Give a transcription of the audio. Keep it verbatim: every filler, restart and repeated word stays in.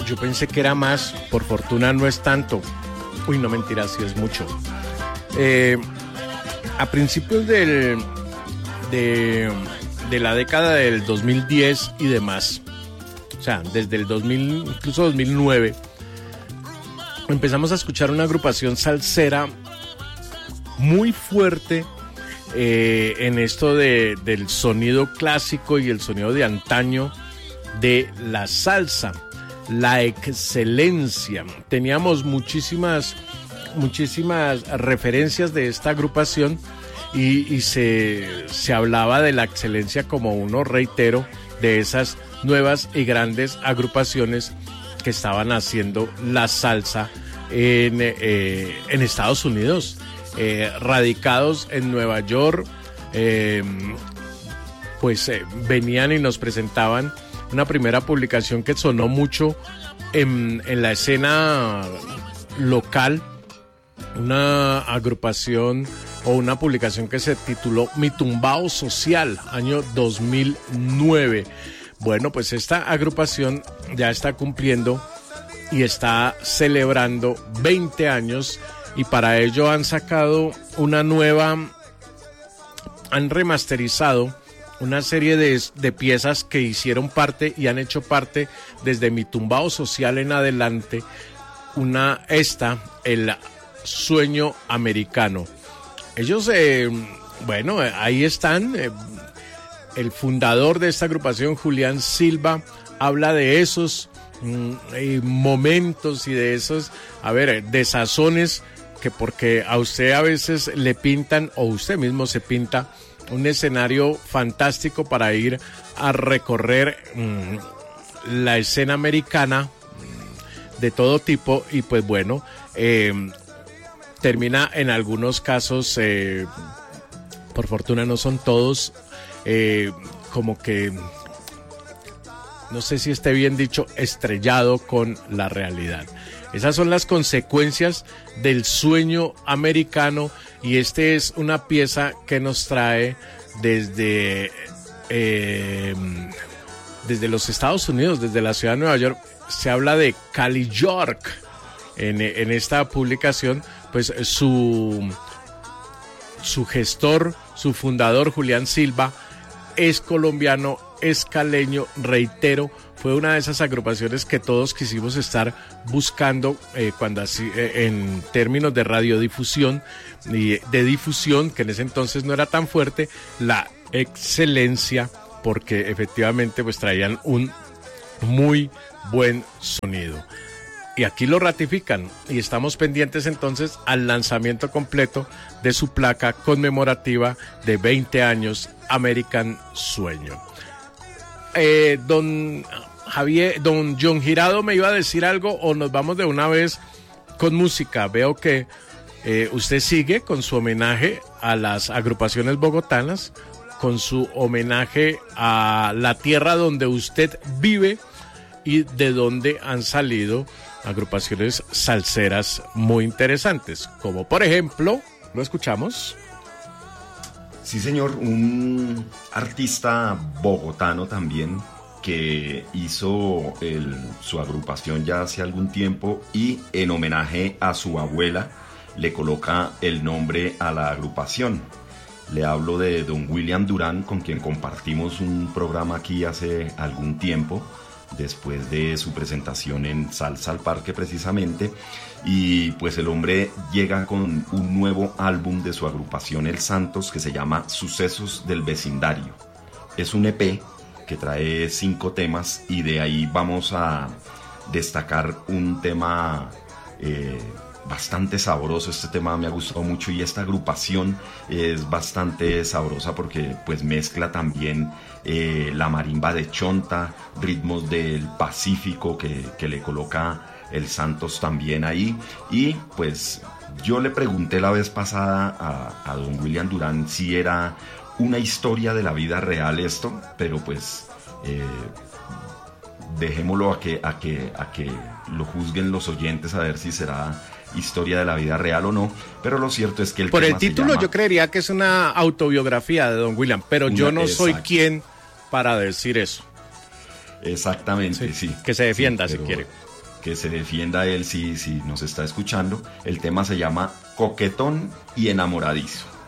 yo pensé que era más, por fortuna no es tanto. Uy, no, mentira, sí es mucho. Eh, a principios del, de, de la década del dos mil diez y demás, o sea, desde el dos mil, incluso dos mil nueve, empezamos a escuchar una agrupación salsera muy fuerte eh, en esto de, del sonido clásico y el sonido de antaño de la salsa, la excelencia. Teníamos muchísimas, muchísimas referencias de esta agrupación y, y se, se hablaba de la excelencia como uno, reitero, de esas nuevas y grandes agrupaciones que estaban haciendo la salsa en, eh, en Estados Unidos, eh, radicados en Nueva York, eh, pues eh, venían y nos presentaban una primera publicación que sonó mucho en, en la escena local, una agrupación o una publicación que se tituló Mi Tumbao Social, año dos mil nueve. Bueno, pues esta agrupación ya está cumpliendo y está celebrando veinte años y para ello han sacado una nueva, han remasterizado una serie de, de piezas que hicieron parte y han hecho parte desde Mi Tumbao Social en adelante. Una, esta, El Sueño Americano. Ellos, eh, bueno, ahí están. Eh, el fundador de esta agrupación, Julián Silva, habla de esos mm, eh, momentos y de esos, a ver, desazones que porque a usted a veces le pintan o usted mismo se pinta un escenario fantástico para ir a recorrer mmm, la escena americana mmm, de todo tipo y pues bueno, eh, termina en algunos casos, eh, por fortuna no son todos, eh, como que, no sé si esté bien dicho, estrellado con la realidad. Esas son las consecuencias del sueño americano y este es una pieza que nos trae desde, eh, desde los Estados Unidos, desde la ciudad de Nueva York. Se habla de Cali, York. En, en esta publicación, pues su, su gestor, su fundador, Julián Silva, es colombiano, es caleño, reitero, fue una de esas agrupaciones que todos quisimos estar buscando eh, cuando así, eh, en términos de radiodifusión y de difusión, que en ese entonces no era tan fuerte, la excelencia, porque efectivamente pues traían un muy buen sonido. Y aquí lo ratifican y estamos pendientes entonces al lanzamiento completo de su placa conmemorativa de veinte años, American Sueño. Eh, don Javier, don John Girado me iba a decir algo o nos vamos de una vez con música. Veo que eh, usted sigue con su homenaje a las agrupaciones bogotanas, con su homenaje a la tierra donde usted vive y de donde han salido agrupaciones salseras muy interesantes, como por ejemplo, ¿lo escuchamos? Sí, señor, un artista bogotano también que hizo el, su agrupación ya hace algún tiempo y en homenaje a su abuela le coloca el nombre a la agrupación. Le hablo de don William Durán, con quien compartimos un programa aquí hace algún tiempo, después de su presentación en Salsa al Parque precisamente, y pues el hombre llega con un nuevo álbum de su agrupación El Santos que se llama Sucesos del Vecindario. Es un E P que trae cinco temas y de ahí vamos a destacar un tema eh, bastante sabroso. Este tema me ha gustado mucho y esta agrupación es bastante sabrosa porque pues mezcla también eh, la marimba de Chonta, ritmos del Pacífico que, que le coloca el Santos también ahí. Y pues yo le pregunté la vez pasada a, a don William Durán si era una historia de la vida real esto, pero pues eh, dejémoslo a que, a, que, a que lo juzguen los oyentes a ver si será historia de la vida real o no, pero lo cierto es que el por tema el título llama... yo creería que es una autobiografía de don William, pero una, yo no exacto. soy quien para decir eso. Exactamente, sí. sí. Que se defienda sí, pero, si quiere. que se defienda él si, si nos está escuchando. El tema se llama Coquetón y Enamoradizo.